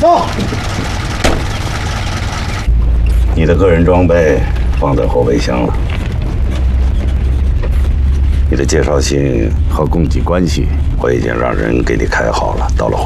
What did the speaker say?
走。 你的个人装备放在后备箱了。你的介绍信和供给关系，我已经让人给你开好了，到了